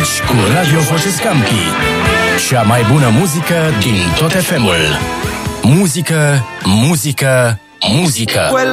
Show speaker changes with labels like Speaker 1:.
Speaker 1: Aici cu Radio Voce Scampi. Cea mai bună muzică din tot FM-ul. Muzică, muzică, muzică.